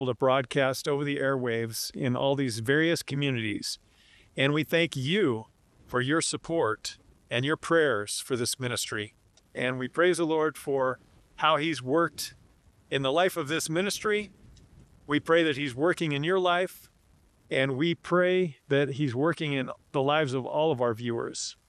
to broadcast over the airwaves in all these various communities. And we thank you for your support and your prayers for this ministry. And we praise the Lord for how he's worked in the life of this ministry. We pray that he's working in your life, and we pray that he's working in the lives of all of our viewers.